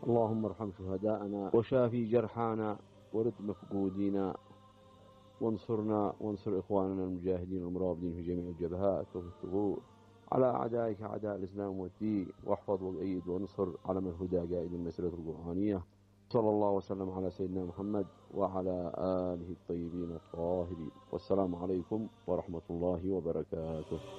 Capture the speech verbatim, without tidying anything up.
اللهم ارحم شهداءنا وشافي جرحانا ورد مفقودينا، وانصرنا وانصر إخواننا المجاهدين المرابطين في جميع الجبهات وفي الثغور على أعدائك أعداء الإسلام والدين، واحفظ وأيد وانصر على من الهدى قائد المسيرة القرآنية. صلى الله وسلم على سيدنا محمد وعلى آله الطيبين الطاهرين، والسلام عليكم ورحمة الله وبركاته.